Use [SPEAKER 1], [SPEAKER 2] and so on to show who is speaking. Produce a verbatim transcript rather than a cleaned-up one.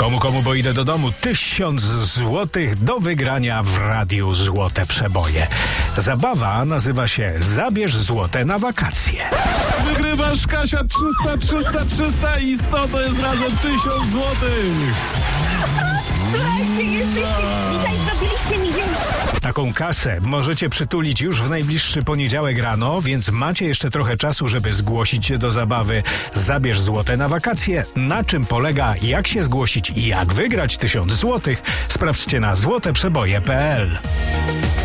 [SPEAKER 1] Komu, komu, bo idę do domu. Tysiąc złotych do wygrania w radiu Złote Przeboje. Zabawa nazywa się Zabierz złote na wakacje.
[SPEAKER 2] Wygrywasz, Kasia, trzysta, trzysta, trzysta i sto to jest razem tysiąc złotych.
[SPEAKER 3] Słuchajcie, jesteście, dzisiaj zrobiliście mi dzień.
[SPEAKER 1] Taką kasę możecie przytulić już w najbliższy poniedziałek rano, więc macie jeszcze trochę czasu, żeby zgłosić się do zabawy Zabierz złote na wakacje. Na czym polega, jak się zgłosić i jak wygrać tysiąc złotych? Sprawdźcie na złote przeboje kropka p l.